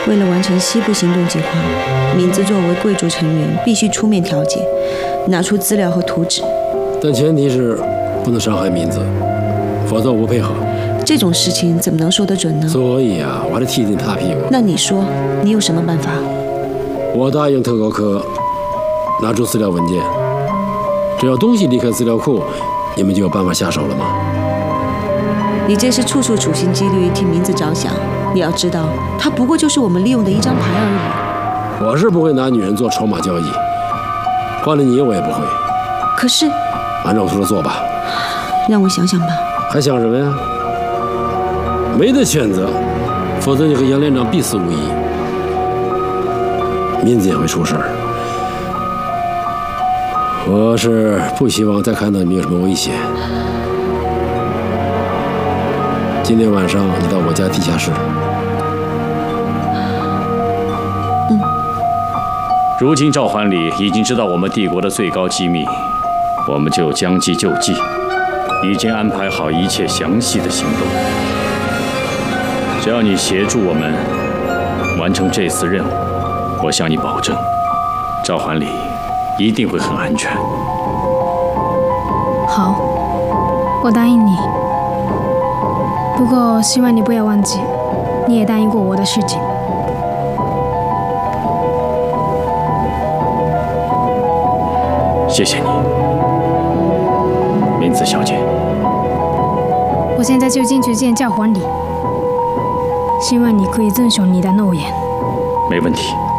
为了完成西部行动计划，敏子作为贵族成员必须出面调解，拿出资料和图纸。 但前提是不能伤害敏子，否则我不配合。 这种事情怎么能说得准呢？ 所以啊，我还得替你擦屁股。 那你说，你有什么办法？ 我答应特高科拿出资料文件，只要东西离开资料库，你们就有办法下手了吗？ 你这是处处处心积虑替敏子着想。你要知道，他不过就是我们利用的一张牌而已。 我是不会拿女人做筹码交易，换了你我也不会。 可是， 按照我说的做吧。 让我想想吧。 还想什么呀？没得选择，否则你和杨连长必死无疑。敏子也会出事儿。我是不希望再看到你们有什么危险。今天晚上你到我家地下室。 如今赵桓里已经知道我们帝国的最高机密，我们就将计就计，已经安排好一切详细的行动。只要你协助我们完成这次任务，我向你保证，赵桓里一定会很安全。 好，我答应你。不过希望你不要忘记，你也答应过我的事情。 谢谢你，敏子小姐。 我现在就进去见教皇里，希望你可以遵守你的诺言。 没问题。